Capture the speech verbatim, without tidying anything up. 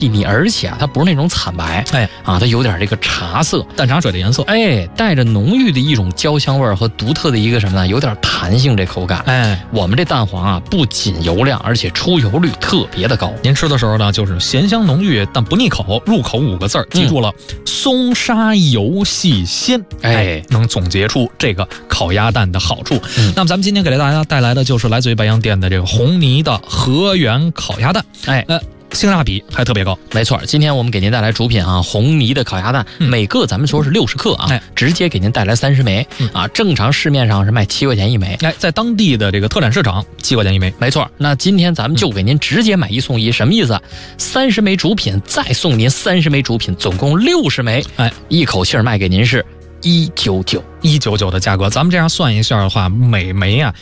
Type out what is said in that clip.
腻，而且啊，它不是那种惨白， 哎啊，它有点这个茶色， 淡茶水的颜色， 哎，带着浓郁的一种焦香味儿和独特的一个什么呢？有点弹性，这口感。 哎， 我们这蛋黄啊，不仅油亮，而且出油率特别的高。 您吃的时候呢，就是咸香浓郁但不腻口，入口五个字儿，记住了，嗯、松沙油细鲜，哎，能总结出这个烤鸭蛋的好处。嗯、那么咱们今天给大家带来的就是来自于白洋淀的这个红泥的河源烤鸭蛋，哎，呃。性价比还特别高， 没错。今天我们给您带来主品啊，红泥的烤鸭蛋，嗯、每个咱们说是六十克啊，哎、直接给您带来三十枚、嗯、啊。正常市面上是卖七块钱一枚， 哎，在当地的这个特产市场七块钱一枚， 没错。那今天咱们就给您直接买一送一，嗯、什么意思？三十枚主品再送您三十枚主品，总共六十枚，哎，一口气儿卖给您是一九九。 一九九的价格，咱们这样算一下的话，每枚啊